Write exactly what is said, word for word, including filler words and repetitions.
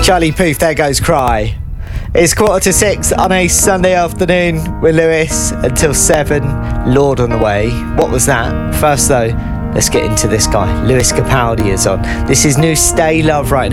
Charlie Puth, There Goes Cry. It's quarter to six on a Sunday afternoon with Lewis until seven. Lord on the way. What was that? First though, let's get into this guy. Lewis Capaldi is on. This is new Stay Love right now.